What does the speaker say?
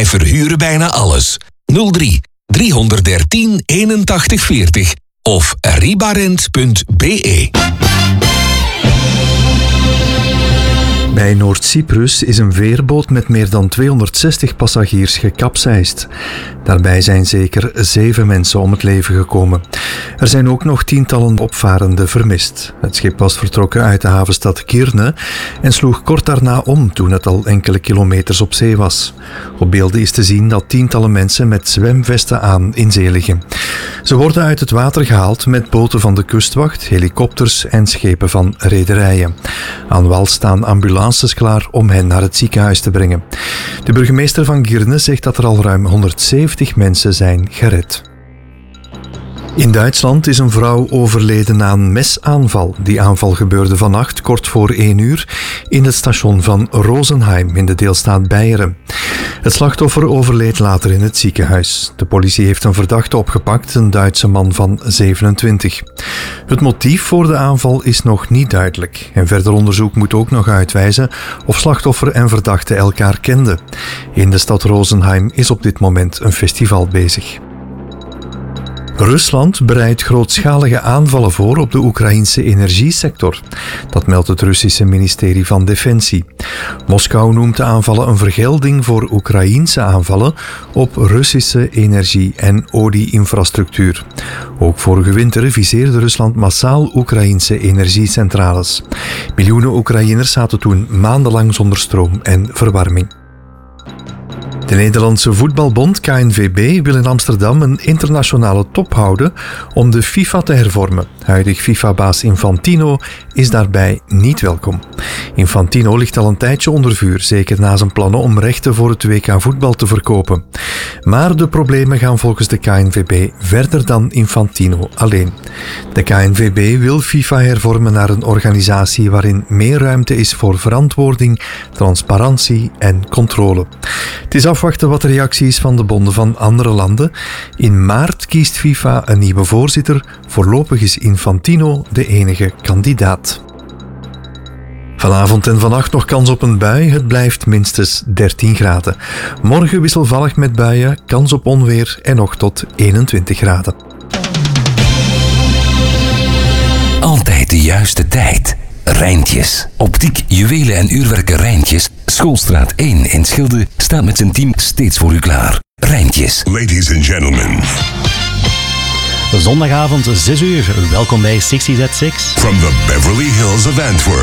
Wij verhuren bijna alles. 03 313 81 40 of ribarent.be. Bij Noord-Cyprus is een veerboot met meer dan 260 passagiers gekapseist. Daarbij zijn zeker 7 mensen om het leven gekomen. Er zijn ook nog tientallen opvarenden vermist. Het schip was vertrokken uit de havenstad Girne en sloeg kort daarna om toen het al enkele kilometers op zee was. Op beelden is te zien dat tientallen mensen met zwemvesten aan in zee liggen. Ze worden uit het water gehaald met boten van de kustwacht, helikopters en schepen van rederijen. Aan wal staan ambulances klaar om hen naar het ziekenhuis te brengen. De burgemeester van Girne zegt dat er al ruim 170 mensen zijn gered. In Duitsland is een vrouw overleden na een mesaanval. Die aanval gebeurde vannacht kort voor 1 uur in het station van Rosenheim in de deelstaat Beieren. Het slachtoffer overleed later in het ziekenhuis. De politie heeft een verdachte opgepakt, een Duitse man van 27. Het motief voor de aanval is nog niet duidelijk. En verder onderzoek moet ook nog uitwijzen of slachtoffer en verdachte elkaar kenden. In de stad Rosenheim is op dit moment een festival bezig. Rusland bereidt grootschalige aanvallen voor op de Oekraïnse energiesector. Dat meldt het Russische ministerie van Defensie. Moskou noemt de aanvallen een vergelding voor Oekraïense aanvallen op Russische energie- en olie-infrastructuur. Ook vorige winter viseerde Rusland massaal Oekraïnse energiecentrales. Miljoenen Oekraïners zaten toen maandenlang zonder stroom en verwarming. De Nederlandse voetbalbond KNVB wil in Amsterdam een internationale top houden om de FIFA te hervormen. Huidig FIFA-baas Infantino is daarbij niet welkom. Infantino ligt al een tijdje onder vuur, zeker na zijn plannen om rechten voor het WK voetbal te verkopen. Maar de problemen gaan volgens de KNVB verder dan Infantino alleen. De KNVB wil FIFA hervormen naar een organisatie waarin meer ruimte is voor verantwoording, transparantie en controle. Het is afwachten wat de reactie is van de bonden van andere landen. In maart kiest FIFA een nieuwe voorzitter. Voorlopig is Infantino de enige kandidaat. Vanavond en vannacht nog kans op een bui. Het blijft minstens 13 graden. Morgen wisselvallig met buien, kans op onweer en nog tot 21 graden. Altijd de juiste tijd. Rijntjes. Optiek, juwelen en uurwerken Rijntjes. Schoolstraat 1 in Schilde staat met zijn team steeds voor u klaar. Rijntjes. Ladies and gentlemen. Zondagavond 6 uur. Welkom bij 60's at 6. From the Beverly Hills of Antwerp.